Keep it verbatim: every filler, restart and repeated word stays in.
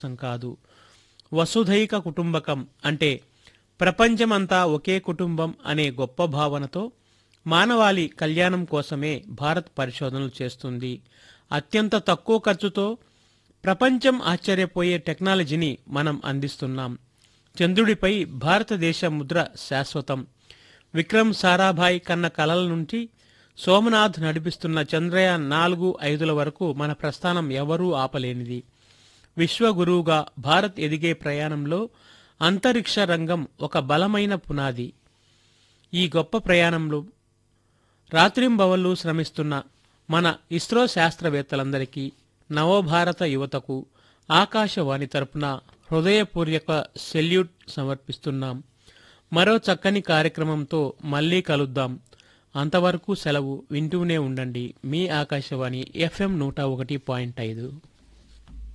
కోసం కాదు, వసుధైక కుటుంబకం అంటే ప్రపంచమంతా ఒకే కుటుంబం అనే గొప్ప భావనతో మానవాళి కళ్యాణం కోసమే భారత్ పరిశోధనలు చేస్తుంది. అత్యంత తక్కువ ఖర్చుతో ప్రపంచం ఆశ్చర్యపోయే టెక్నాలజీని మనం అందిస్తున్నాం. చంద్రుడిపై భారతదేశ ముద్ర శాశ్వతం. విక్రమ్ సారాభాయ్ కన్న కలల నుండి సోమనాథ్ నడిపిస్తున్న చంద్రయాన్ నాలుగు ఐదుల వరకు మన ప్రస్థానం ఎవరూ ఆపలేనిది. విశ్వగురువుగా భారత్ ఎదిగే ప్రయాణంలో అంతరిక్ష రంగం ఒక బలమైన పునాది. ఈ గొప్ప ప్రయాణంలో రాత్రింబవళ్లు శ్రమిస్తున్న మన ఇస్రో శాస్త్రవేత్తలందరికీ, నవభారత యువతకు ఆకాశవాణి తరపున హృదయపూర్వక సెల్యూట్ సమర్పిస్తున్నాం. మరో చక్కని కార్యక్రమంతో మళ్ళీ కలుద్దాం. అంతవరకు సెలవు. వింటూనే ఉండండి మీ ఆకాశవాణి ఎఫ్ఎం నూట ఒకటి పాయింట్ ఐదు.